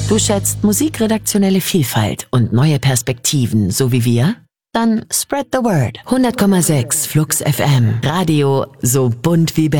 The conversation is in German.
Du schätzt musikredaktionelle Vielfalt und neue Perspektiven, so wie wir? Dann spread the word. 100,6 Flux FM. Radio so bunt wie